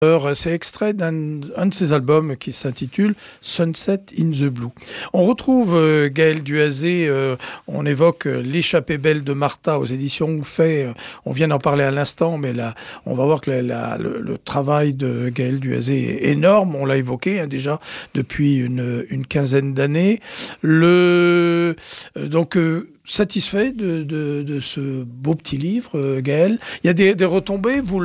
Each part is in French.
C'est extrait un de ses albums qui s'intitule Sunset in the Blue. On retrouve Gaël Duhazé, on évoque L'échappée belle de Martha aux éditions Houffet. On vient d'en parler à l'instant, mais là, on va voir que le travail de Gaël Duhazé est énorme. On l'a évoqué déjà depuis une quinzaine d'années. Donc, satisfait de ce beau petit livre, Gaël. Il y a des retombées. Vous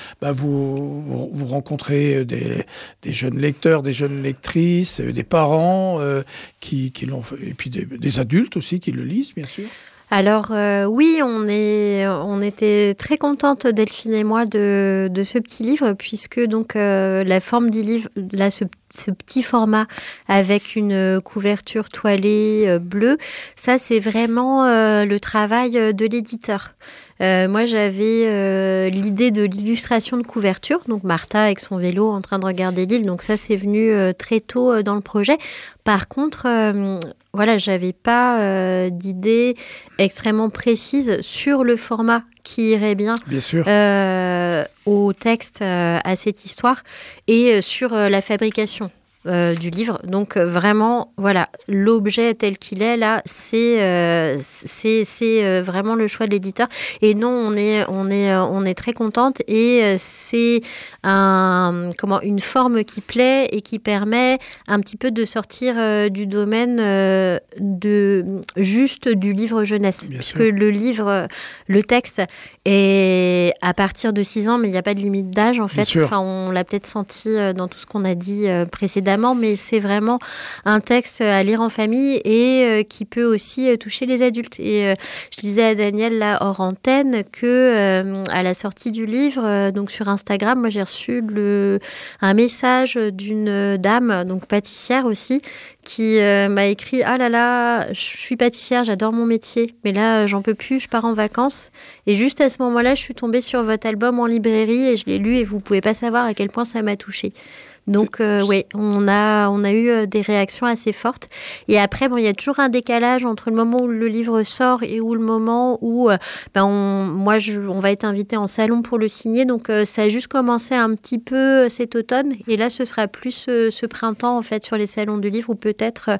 rencontrez des jeunes lecteurs, des jeunes lectrices, des parents qui l'ont fait, et puis des adultes aussi qui le lisent, bien sûr. Alors oui, on était très contentes, Delphine et moi, de ce petit livre, puisque donc la forme du livre, là, ce petit format avec une couverture toilée bleue, ça c'est vraiment le travail de l'éditeur. Moi, j'avais l'idée de l'illustration de couverture, donc Martha avec son vélo en train de regarder l'île, donc ça c'est venu très tôt dans le projet. Par contre, j'avais pas d'idée extrêmement précise sur le format qui irait bien sûr. Au texte, à cette histoire, et sur la fabrication du livre. Donc vraiment, voilà, l'objet tel qu'il est là, c'est vraiment le choix de l'éditeur. Et non, on est très contente, et c'est une forme qui plaît et qui permet un petit peu de sortir du domaine du livre jeunesse, puisque le texte est à partir de 6 ans, mais il n'y a pas de limite d'âge en fait. Enfin, on l'a peut-être senti dans tout ce qu'on a dit précédemment, mais c'est vraiment un texte à lire en famille et qui peut aussi toucher les adultes. Et je disais à Daniel là hors antenne que à la sortie du livre, donc sur Instagram, moi j'ai reçu un message d'une dame, donc pâtissière aussi, qui m'a écrit « Ah là là, je suis pâtissière, j'adore mon métier, mais là, j'en peux plus, je pars en vacances. » Et juste à ce moment-là, je suis tombée sur votre album en librairie et je l'ai lu, et vous pouvez pas savoir à quel point ça m'a touchée. Donc oui, on a eu des réactions assez fortes. Et après, il y a toujours un décalage entre le moment où le livre sort et le moment où on va être invité en salon pour le signer. Donc ça a juste commencé un petit peu cet automne. Et là, ce sera plus ce printemps en fait sur les salons du livre, où peut-être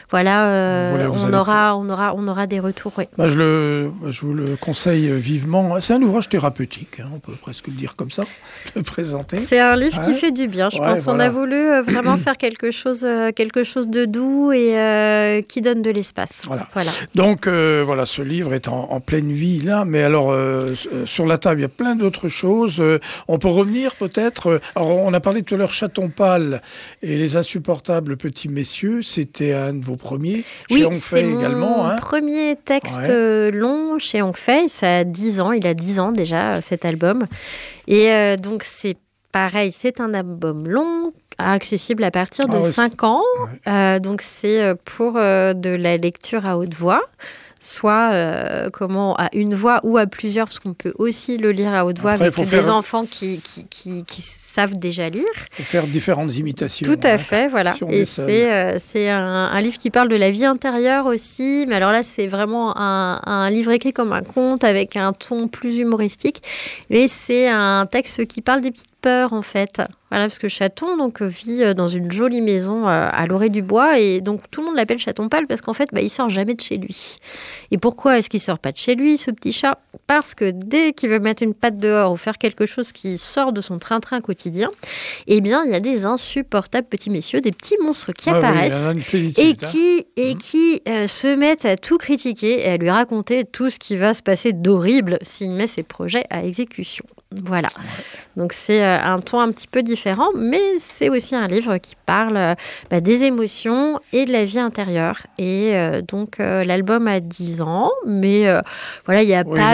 on aura des retours. Oui. Je vous le conseille vivement. C'est un ouvrage thérapeutique, on peut presque le dire comme ça, le présenter. C'est un livre qui fait du bien, je pense. On a voulu vraiment faire quelque chose de doux et qui donne de l'espace. Voilà. Donc ce livre est en pleine vie là, mais alors sur la table il y a plein d'autres choses. On peut revenir peut-être. Alors on a parlé tout à l'heure Chaton pâle et Les insupportables petits messieurs. C'était un de vos premiers. Oui, chez Houffet également. C'est mon premier texte long chez Houffet. Ça a 10 ans. Il a 10 ans déjà cet album. Et donc c'est pareil, c'est un album long, accessible à partir de 5 ans. Donc, c'est pour de la lecture à haute voix, soit à une voix ou à plusieurs, parce qu'on peut aussi le lire à haute voix avec des enfants qui savent déjà lire. Il faut faire différentes imitations. Tout à fait, voilà. Et c'est un livre qui parle de la vie intérieure aussi. Mais alors là, c'est vraiment un livre écrit comme un conte avec un ton plus humoristique. Mais c'est un texte qui parle des petites peurs, en fait. Voilà, parce que Chaton vit dans une jolie maison à l'orée du bois, et donc tout le monde l'appelle Chaton pâle parce qu'en fait, il sort jamais de chez lui. Et pourquoi est-ce qu'il sort pas de chez lui, ce petit chat ? Parce que dès qu'il veut mettre une patte dehors ou faire quelque chose qui sort de son train-train quotidien, eh bien, il y a des insupportables petits messieurs, des petits monstres qui apparaissent et qui se mettent à tout critiquer et à lui raconter tout ce qui va se passer d'horrible s'il met ses projets à exécution. Voilà. Donc c'est un ton un petit peu différent, mais c'est aussi un livre qui parle des émotions et de la vie intérieure. Et donc l'album a 10 ans, mais il n'y a pas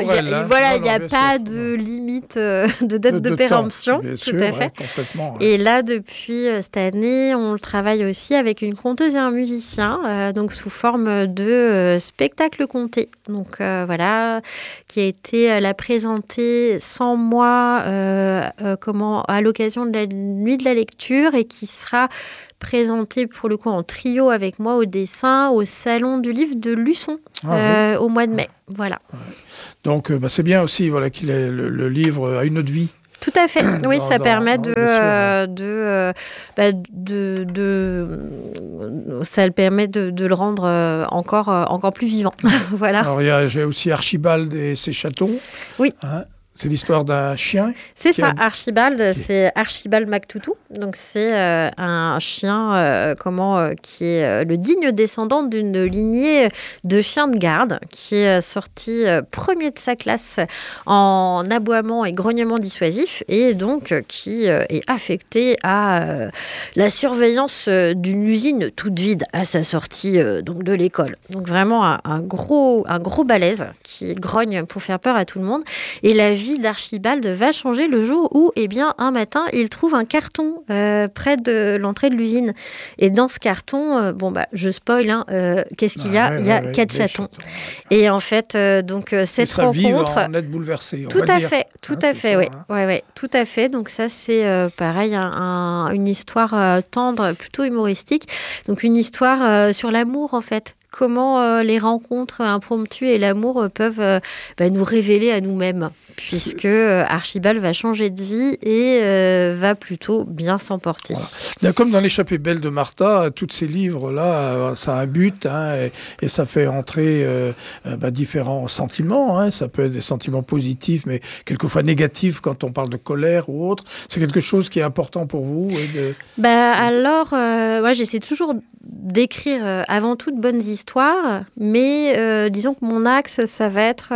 de limite de date de péremption. Tout à fait. Et là, depuis cette année, on le travaille aussi avec une conteuse et un musicien, donc sous forme de spectacle conté. Donc qui a été la présenter sans moi à l'occasion de la nuit de la lecture, et qui sera présenté pour le coup en trio avec moi au dessin au salon du livre de Luçon au mois de mai. Voilà. Donc c'est bien aussi qu'il ait le livre a une autre vie. Tout à fait. Oui, ça permet ça permet de le rendre encore plus vivant. Voilà. Alors, j'ai aussi Archibald et ses chatons. Oui. C'est l'histoire d'un chien. C'est ça, Archibald, c'est Archibald MacToutou. Donc c'est un chien qui est le digne descendant d'une lignée de chiens de garde qui est sorti premier de sa classe en aboiement et grognement dissuasif et donc qui est affecté à la surveillance d'une usine toute vide à sa sortie donc de l'école. Donc vraiment un gros balèze qui grogne pour faire peur à tout le monde. Et la vie d'Archibald va changer le jour où, un matin, il trouve un carton près de l'entrée de l'usine. Et dans ce carton, je spoil, qu'est-ce qu'il y a ? Il y a 4 chatons. Et en fait, cette sa vie rencontre... va en être bouleversée, tout à fait, oui. Tout à fait. Donc ça, c'est pareil, une histoire tendre, plutôt humoristique. Donc une histoire sur l'amour, en fait. Comment les rencontres impromptues et l'amour peuvent nous révéler à nous-mêmes, puisque Archibald va changer de vie et va plutôt bien s'emporter. Voilà. Comme dans l'Échappée belle de Martha, tous ces livres-là, ça a un but et ça fait entrer différents sentiments. Ça peut être des sentiments positifs, mais quelquefois négatifs quand on parle de colère ou autre. C'est quelque chose qui est important pour vous Alors, j'essaie toujours d'écrire avant tout de bonnes histoires, mais disons que mon axe, ça va être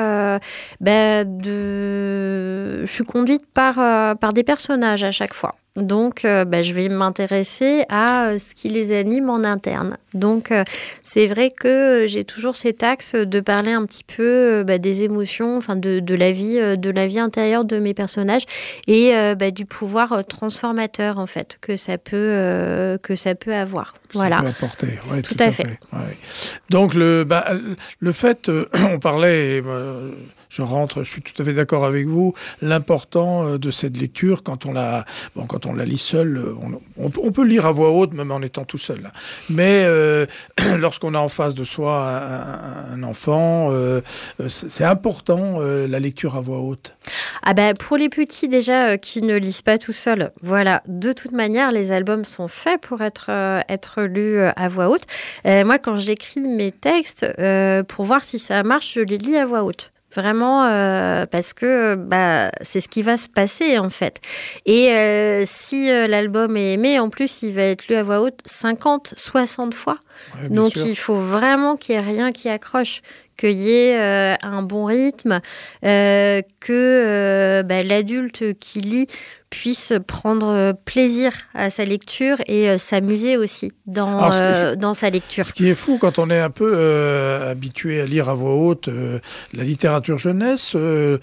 je suis conduite par des personnages à chaque fois. Donc, je vais m'intéresser à ce qui les anime en interne. Donc, c'est vrai que j'ai toujours cet axe de parler un petit peu des émotions, enfin de la vie intérieure de mes personnages et du pouvoir transformateur en fait que ça peut avoir. Voilà. Ça peut apporter. Ouais, tout à fait. Ouais. Donc le fait, on parlait. Je suis tout à fait d'accord avec vous. L'important de cette lecture, quand on la lit seul, on peut lire à voix haute, même en étant tout seul. Mais lorsqu'on a en face de soi un enfant, c'est important la lecture à voix haute. Pour les petits déjà qui ne lisent pas tout seuls, voilà. De toute manière, les albums sont faits pour être lus à voix haute. Moi, quand j'écris mes textes, pour voir si ça marche, je les lis à voix haute. Vraiment, parce que c'est ce qui va se passer, en fait. Et si l'album est aimé, en plus, il va être lu à voix haute 50, 60 fois. Ouais, donc, il faut vraiment qu'il n'y ait rien qui accroche, qu'il y ait un bon rythme, que l'adulte qui lit puisse prendre plaisir à sa lecture et s'amuser aussi dans sa lecture. Ce qui est fou, quand on est un peu habitué à lire à voix haute la littérature jeunesse,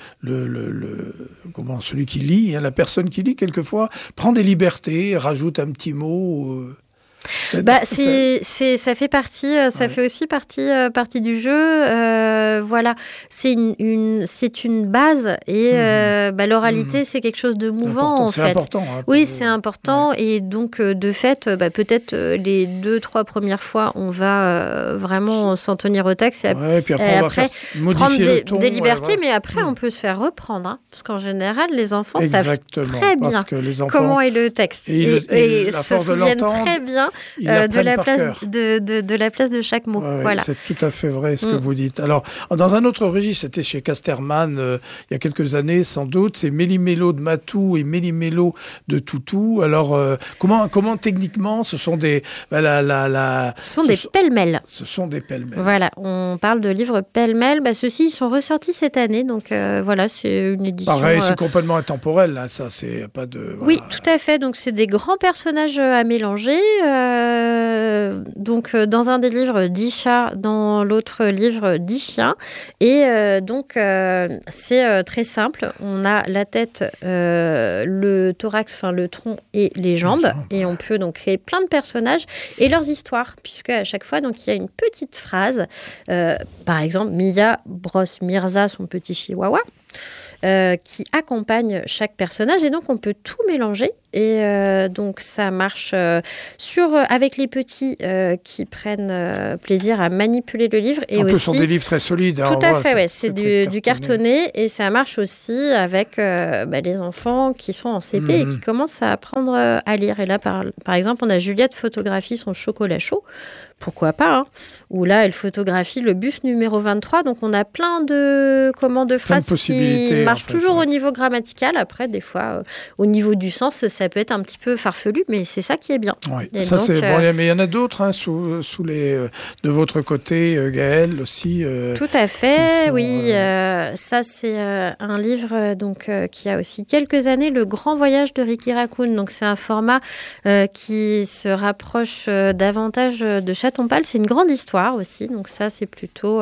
celui qui lit, la personne qui lit, quelquefois, prend des libertés, rajoute un petit mot... ça fait partie, ça fait aussi partie du jeu. Voilà, c'est une base et l'oralité, c'est quelque chose de mouvant en fait. C'est important. Oui, c'est important et donc de fait, peut-être les 2-3 premières fois, on va vraiment s'en tenir au texte et après prendre des libertés, mais après on peut se faire reprendre, parce qu'en général, les enfants savent très bien comment est le texte et se souviennent très bien. De la place de chaque mot. Voilà. C'est tout à fait vrai ce que vous dites. Alors, dans un autre registre, c'était chez Casterman il y a quelques années, sans doute, c'est Méli-Mélo de Matou et Méli-Mélo de Toutou. Alors, comment techniquement, ce sont des... Ce sont des pêle-mêle. Ce sont des pêle-mêle. Voilà, on parle de livres pêle-mêle. Ceux-ci, ils sont ressortis cette année, donc voilà, c'est une édition... Pareil, c'est complètement intemporel, là, ça, c'est pas de... Voilà. Oui, tout à fait, donc c'est des grands personnages à mélanger, donc dans un des livres 10 chats, dans l'autre livre 10 chiens, et c'est très simple. On a la tête, le thorax, le tronc et les jambes, et on peut donc créer plein de personnages et leurs histoires, puisque à chaque fois donc il y a une petite phrase, par exemple Mia brosse Mirza, son petit chihuahua, qui accompagne chaque personnage, et donc on peut tout mélanger Et donc, ça marche avec les petits qui prennent plaisir à manipuler le livre. Et en plus, aussi, ce sont des livres très solides. Tout à fait, ouais. C'est du cartonné. Et ça marche aussi avec les enfants qui sont en CP et qui commencent à apprendre à lire. Et là, par exemple, on a Juliette photographie son chocolat chaud. Pourquoi pas, hein. Où là, elle photographie le bus numéro 23. Donc, on a plein de phrases qui marchent toujours au niveau grammatical. Après, des fois, au niveau du sens, ça peut être un petit peu farfelu, mais c'est ça qui est bien. Oui, ça, donc, c'est bon. Mais il y en a d'autres sous de votre côté, Gaëlle aussi. Tout à fait, oui. Ça, c'est un livre qui a aussi quelques années, Le Grand Voyage de Ricky Raccoon. Donc, c'est un format qui se rapproche davantage de Chaton-Pal. C'est une grande histoire aussi. Donc, ça, c'est plutôt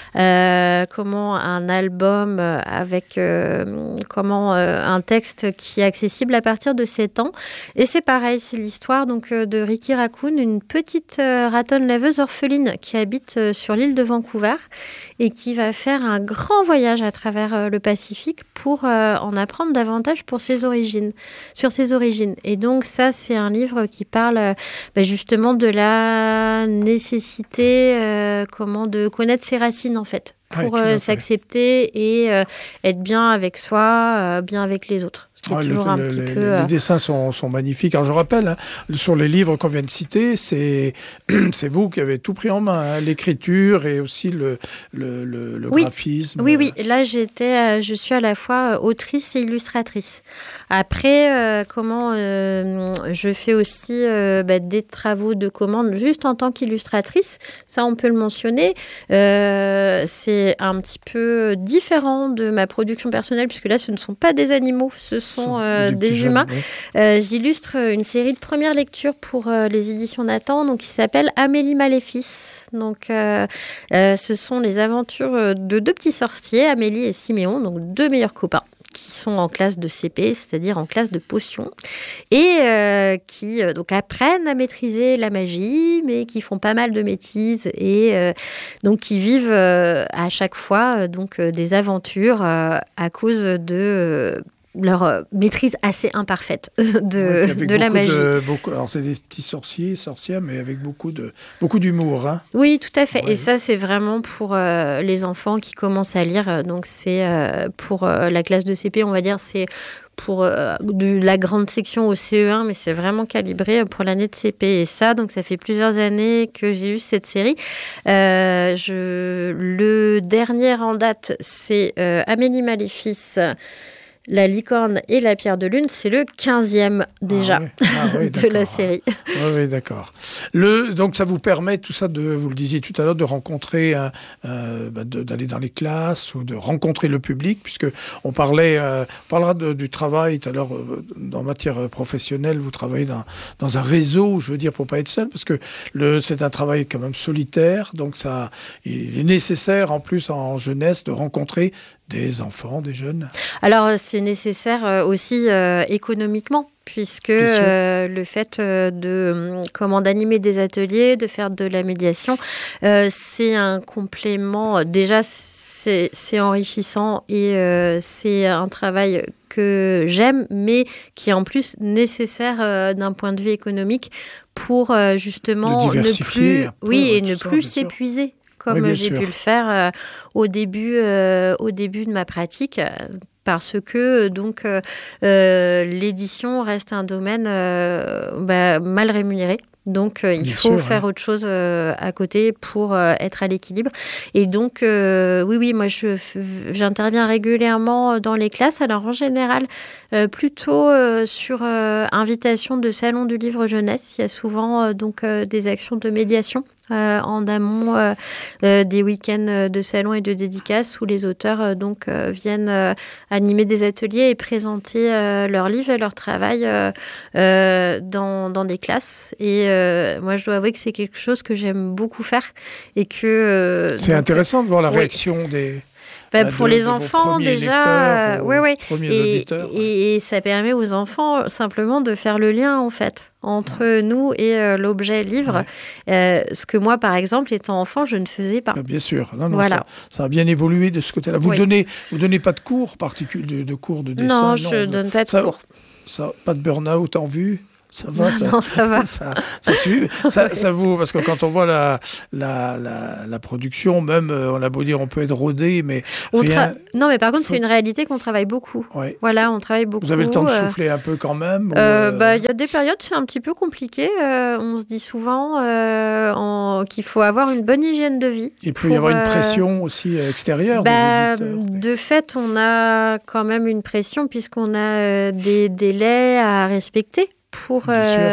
un album avec un texte qui est accessible à partir de 7 ans. Et c'est pareil, c'est l'histoire de Ricky Raccoon, une petite ratonne laveuse orpheline qui habite sur l'île de Vancouver et qui va faire un grand voyage à travers le Pacifique pour en apprendre davantage sur ses origines. Et donc ça, c'est un livre qui parle justement de la nécessité de connaître ses racines en fait, pour s'accepter et être bien avec soi, bien avec les autres. Les dessins sont magnifiques. Alors je rappelle, sur les livres qu'on vient de citer, c'est vous qui avez tout pris en main, l'écriture et aussi le graphisme. Oui. Là, je suis à la fois autrice et illustratrice. Après, je fais aussi des travaux de commande juste en tant qu'illustratrice. Ça, on peut le mentionner. C'est un petit peu différent de ma production personnelle, puisque là, ce ne sont pas des animaux, ce sont des humains. Oui. J'illustre une série de premières lectures pour les éditions Nathan, qui s'appelle Amélie Maléfice. Donc, ce sont les aventures de 2 petits sorciers, Amélie et Siméon, donc 2 meilleurs copains, qui sont en classe de CP, c'est-à-dire en classe de potions, et qui apprennent à maîtriser la magie, mais qui font pas mal de bêtises, et donc qui vivent à chaque fois des aventures à cause de leur maîtrise assez imparfaite de la magie. Alors c'est des petits sorcières, mais avec beaucoup d'humour. Hein. Oui, tout à fait. Ouais. Et ça, c'est vraiment pour les enfants qui commencent à lire. Donc c'est pour la classe de CP, on va dire, c'est pour de la grande section au CE1, mais c'est vraiment calibré pour l'année de CP. Et ça, donc ça fait plusieurs années que j'ai eu cette série. Le dernier en date, c'est Amélie Maléfice, La licorne et la pierre de lune, c'est le 15e déjà de la série. Oui, d'accord. Donc ça vous permet tout ça, vous le disiez tout à l'heure, de rencontrer, d'aller dans les classes ou de rencontrer le public, puisque on parlera du travail tout à l'heure en matière professionnelle. Vous travaillez dans un réseau, je veux dire, pour pas être seul, parce que c'est un travail quand même solitaire, donc il est nécessaire en plus en jeunesse de rencontrer des enfants, des jeunes. Alors, c'est nécessaire aussi économiquement, puisque le fait d'animer des ateliers, de faire de la médiation, c'est un complément. Déjà, c'est enrichissant et c'est un travail que j'aime, mais qui est en plus nécessaire d'un point de vue économique pour justement ne plus s'épuiser. Comme j'ai pu le faire au début de ma pratique, parce que l'édition reste un domaine mal rémunéré. Donc, il faut faire autre chose à côté pour être à l'équilibre. Et donc, moi, j'interviens régulièrement dans les classes. Alors, en général, plutôt sur invitation de salon du livre jeunesse. Il y a souvent des actions de médiation en amont des week-ends de salon et de dédicaces où les auteurs viennent animer des ateliers et présenter leurs livres et leur travail dans des classes. Et moi, je dois avouer que c'est quelque chose que j'aime beaucoup faire et que c'est intéressant de voir la réaction des pour les enfants déjà, auditeurs. Et ça permet aux enfants simplement de faire le lien en fait entre nous et l'objet livre, ce que moi par exemple étant enfant je ne faisais pas. Bien sûr, ça a bien évolué de ce côté-là. Vous donnez pas de cours particuliers, de cours de dessin? Non, je donne pas de cours. Ça, pas de burn-out en vue? Ça va, non, ça va. Ça vous, parce que quand on voit la production, même, on a beau dire, on peut être rodé, mais non, mais par contre, c'est une réalité qu'on travaille beaucoup. Ouais, voilà, on travaille beaucoup. Vous avez le temps de souffler un peu quand même? Y a des périodes, c'est un petit peu compliqué. On se dit souvent qu'il faut avoir une bonne hygiène de vie. Il peut y avoir une pression aussi extérieure de fait, on a quand même une pression puisqu'on a des délais à respecter pour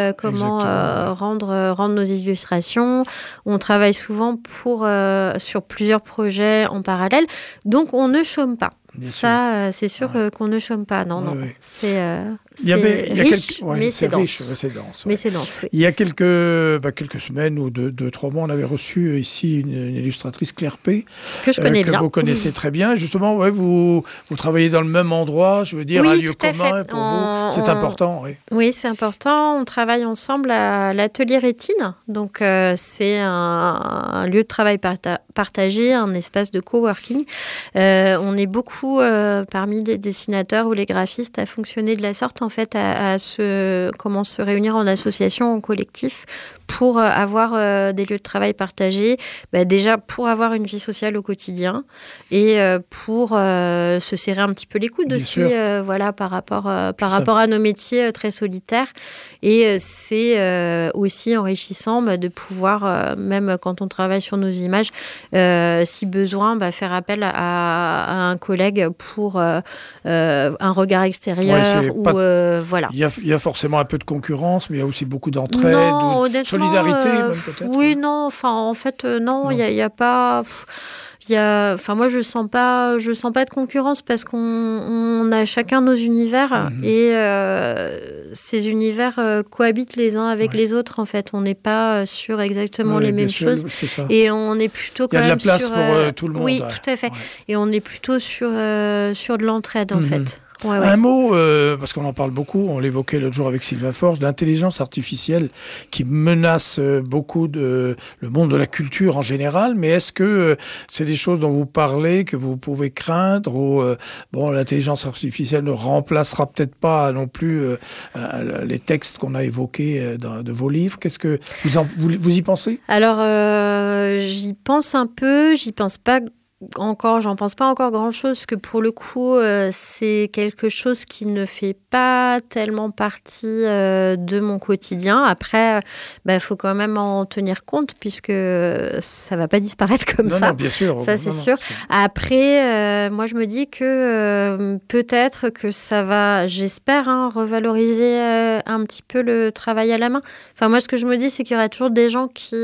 rendre nos illustrations. On travaille souvent sur plusieurs projets en parallèle. Donc, on ne chôme pas. C'est sûr qu'on ne chôme pas. Non. C'est riche, mais c'est dense. Mais c'est dense, oui. Il y a quelques semaines ou 2-3 mois, on avait reçu ici une illustratrice, Claire P. Que je connais bien. Que vous connaissez très bien. Justement, vous travaillez dans le même endroit, je veux dire, un lieu commun pour vous. C'est important, oui. Oui, c'est important. On travaille ensemble à l'atelier Rétine. Donc, c'est un lieu de travail partagé, un espace de coworking. On est beaucoup parmi les dessinateurs ou les graphistes à fonctionner de la sorte, en fait, à se réunir en association, en collectif, pour avoir des lieux de travail partagés. Déjà, pour avoir une vie sociale au quotidien et pour se serrer un petit peu les coudes aussi, par rapport à nos métiers très solitaires. Et c'est aussi enrichissant de pouvoir, même quand on travaille sur nos images, si besoin, faire appel à un collègue pour un regard extérieur. Voilà. Il y a forcément un peu de concurrence, mais il y a aussi beaucoup d'entraide, de solidarité, même peut-être. Oui, non. Enfin, en fait, non. Il n'y a pas... moi, je sens pas de concurrence parce qu'on a chacun nos univers et ces univers cohabitent les uns avec les autres. En fait, on n'est pas sur exactement les mêmes choses et on est plutôt quand même il y a de la place pour tout le monde. Oui, tout à fait. Et on est plutôt sur de l'entraide en fait. Un mot, parce qu'on en parle beaucoup, on l'évoquait l'autre jour avec Sylvain Forge, l'intelligence artificielle qui menace beaucoup le monde de la culture en général, mais est-ce que c'est des choses dont vous parlez, que vous pouvez craindre, ou l'intelligence artificielle ne remplacera peut-être pas non plus les textes qu'on a évoqués de vos livres? Qu'est-ce que vous y pensez? Alors, j'y pense un peu, j'y pense pas encore, j'en pense pas encore grand-chose, parce que pour le coup, c'est quelque chose qui ne fait pas tellement partie de mon quotidien. Après, faut quand même en tenir compte, puisque ça va pas disparaître comme ça. Non, bien sûr. Ça, c'est sûr. Après, moi, je me dis que peut-être que ça va, j'espère, revaloriser un petit peu le travail à la main. Enfin, moi, ce que je me dis, c'est qu'il y aura toujours des gens qui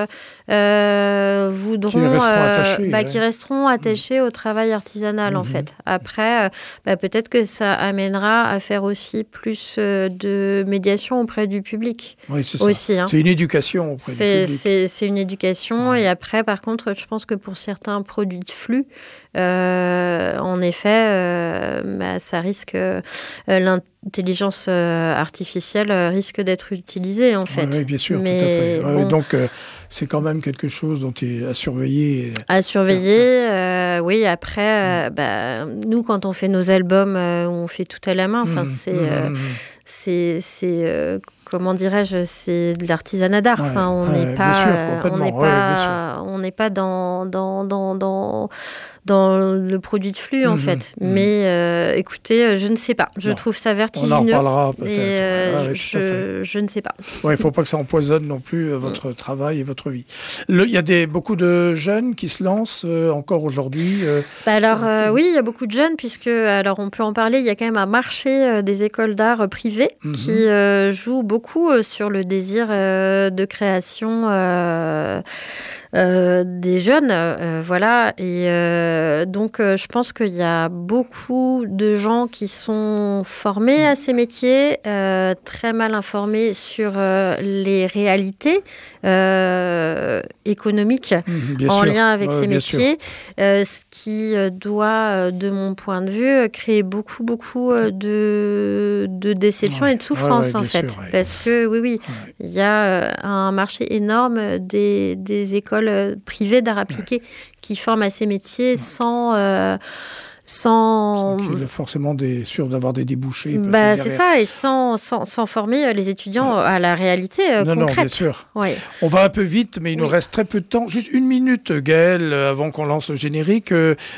voudront... qui resteront attachés au travail artisanal, en fait. Après, peut-être que ça amènera à faire aussi plus de médiation auprès du public. Oui, c'est ça. Aussi, c'est une éducation auprès du public. C'est une éducation. Et après, par contre, je pense que pour certains produits de flux, en effet, ça risque... l'intelligence artificielle risque d'être utilisée, en fait. Oui, bien sûr, tout à fait. Donc, c'est quand même quelque chose dont à surveiller. À surveiller, oui. Après, nous, quand on fait nos albums, on fait tout à la main. Enfin, c'est comment dirais-je, c'est de l'artisanat d'art. Enfin, on n'est pas dans le produit de flux, en fait. Mais écoutez, je ne sais pas. Je trouve ça vertigineux. On en parlera peut-être. Et je ne sais pas. Il ne faut pas que ça empoisonne non plus votre travail et votre vie. Il y a beaucoup de jeunes qui se lancent encore aujourd'hui. Oui, il y a beaucoup de jeunes, puisque, alors on peut en parler, il y a quand même un marché des écoles d'art privées qui joue beaucoup sur le désir de création des jeunes, voilà. Et donc, je pense qu'il y a beaucoup de gens qui sont formés à ces métiers, très mal informés sur les réalités économiques lien avec ces métiers, ce qui doit, de mon point de vue, créer beaucoup de déception et de souffrance, en fait. Parce que, il y a un marché énorme des écoles privées d'art appliqué qui forment à ces métiers sans sans forcément sûr d'avoir des débouchés. C'est ça, et sans former les étudiants à la réalité concrète. Non, bien sûr. Ouais. On va un peu vite, mais il nous reste très peu de temps. Juste 1 minute, Gaëlle, avant qu'on lance le générique.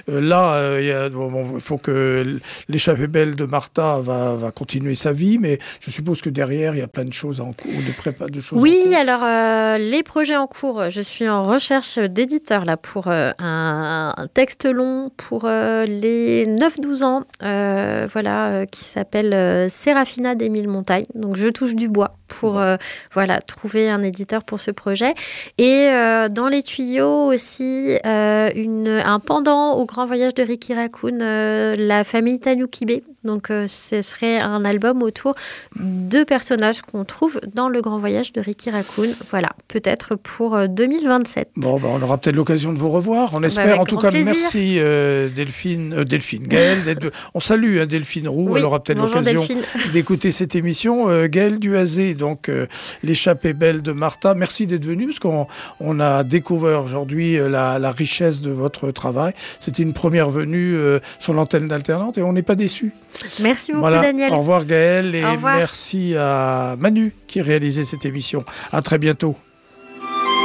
Il faut que l'échappée belle de Martha va continuer sa vie, mais je suppose que derrière, il y a plein de choses en cours, de choses Oui, en cours. alors les projets en cours, je suis en recherche d'éditeur là pour un texte long pour les 9-12 ans, qui s'appelle Séraphina d'Émile Montagne. Donc je touche du bois pour trouver un éditeur pour ce projet. Et dans les tuyaux aussi, un pendant au Grand Voyage de Ricky Raccoon, la famille Tanukibe. Donc ce serait un album autour de personnages qu'on trouve dans le Grand Voyage de Ricky Raccoon. Voilà, peut-être pour 2027. Bon, on aura peut-être l'occasion de vous revoir. On espère. En tout cas, plaisir. Merci Gaëlle. On salue Delphine Roux. Oui, elle aura peut-être l'occasion d'écouter cette émission. Gaëlle Duhazé, donc l'échappée belle de Martha. Merci d'être venue parce qu'on a découvert aujourd'hui la richesse de votre travail. C'était une première venue sur l'antenne d'Alternante et on n'est pas déçus. Merci beaucoup, Daniel. Au revoir Gaëlle et merci à Manu qui réalisait cette émission. À très bientôt.